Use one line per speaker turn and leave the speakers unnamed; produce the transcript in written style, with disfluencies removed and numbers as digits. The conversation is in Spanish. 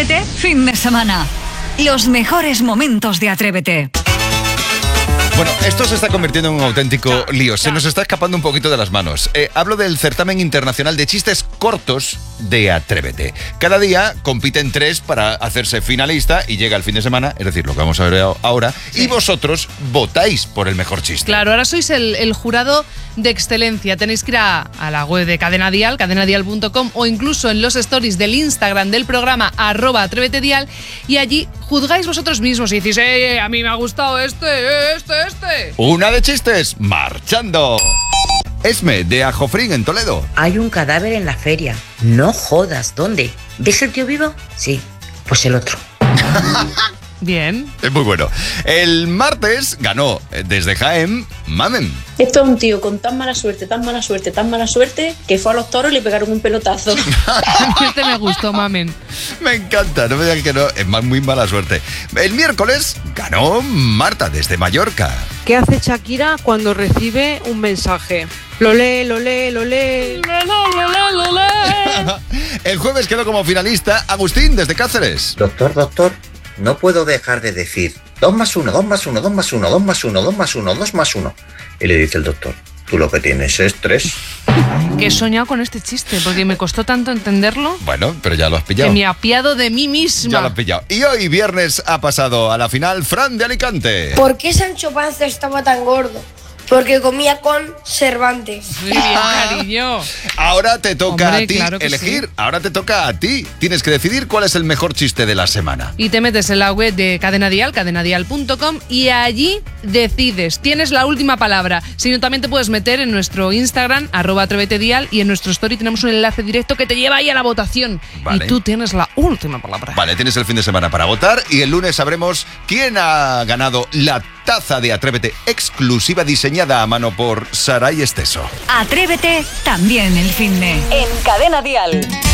Atrévete, fin de semana. Los mejores momentos de Atrévete.
Bueno, esto se está convirtiendo en un auténtico lío. Se nos está escapando un poquito de las manos. Hablo del certamen internacional de chistes cortos de Atrévete. Cada día compiten 3 para hacerse finalista y llega el fin de semana, es decir, lo que vamos a ver ahora, y vosotros votáis por el mejor chiste.
Claro, ahora sois el jurado de excelencia. Tenéis que ir a la web de Cadena Dial, cadenadial.com, o incluso en los stories del Instagram del programa @atrévetedial, y allí juzgáis vosotros mismos y decís, a mí me ha gustado este.
Una de chistes, marchando. Esme, de Ajofrín, en Toledo.
Hay un cadáver en la feria. No jodas, ¿dónde? ¿Ves el tío vivo? Sí, pues el otro.
Bien.
Es muy bueno. El martes ganó desde Jaén, Mamen.
Esto es un tío con tan mala suerte, que fue a los toros y le pegaron un pelotazo.
Este me gustó, Mamen.
Me encanta, no me digan que no, es muy mala suerte. El miércoles ganó Marta desde Mallorca.
¿Qué hace Shakira cuando recibe un mensaje? Lo lee, lo lee, lo lee.
El jueves quedó como finalista Agustín desde Cáceres.
Doctor, no puedo dejar de decir 2 más 1, 2 más 1, 2 más 1, 2 más 1, 2 más 1, 2 más 1. Y le dice el doctor, tú lo que tienes es 3.
Que he soñado con este chiste, porque me costó tanto entenderlo.
Bueno, pero ya lo has pillado.
Que me he apiado de mí misma.
Ya lo has pillado. Y hoy viernes ha pasado a la final Fran de Alicante.
¿Por qué Sancho Panza estaba tan gordo? Porque comía con Cervantes.
Muy bien, cariño.
Ahora te toca a ti
claro que
elegir.
sí.
Ahora te toca a ti. Tienes que decidir cuál es el mejor chiste de la semana.
Y te metes en la web de Cadena Dial, cadenadial.com, y allí decides. Tienes la última palabra. Si no, también te puedes meter en nuestro Instagram, @atrévetedial, y en nuestro story tenemos un enlace directo que te lleva ahí a la votación.
Vale.
Y tú tienes la última palabra.
Vale, tienes el fin de semana para votar y el lunes sabremos quién ha ganado la taza de Atrévete exclusiva diseñada a mano por Saray Esteso.
Atrévete también el finde. En Cadena Dial.